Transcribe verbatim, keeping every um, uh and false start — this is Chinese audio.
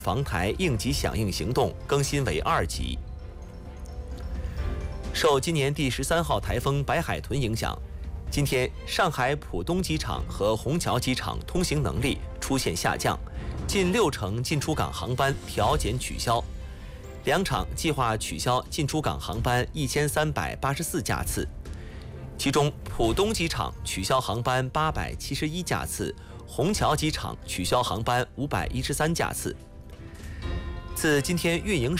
防台应急响应行动更新为二级。受今年第十三号台风白海豚影响，今天上海浦东机场和虹桥机场通行能力出现下降，近六成进出港航班调减取消。两场计划取消进出港航班一千三百八十四架次，其中浦东机场取消航班八百七十一架次，虹桥机场取消航班五百一十三架次。自今天运营